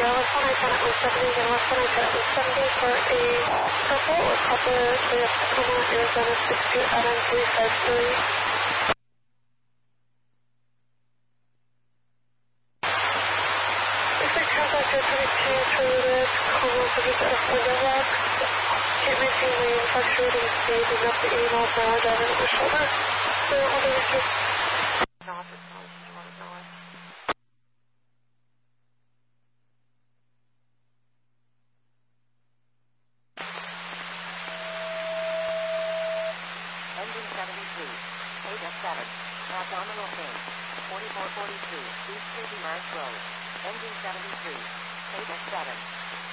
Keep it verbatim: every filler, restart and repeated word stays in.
Yeah, left one I ten at one seventy, and left one I ten at one seventy for a purple or copper with Tacoma, Arizona six two Adam three five three. twenty-two Toyota Tacoma Pacific out of Window Rock. Can't maintain lane, fluctuating speed, and up to eighty miles an hour driving over shoulder. So all the way through. North is north, north is north. Engine seventy-three, eight F seven, abdominal pain, forty-four forty-two, East City Marsh Road. Engine seventy-three, eight F seven.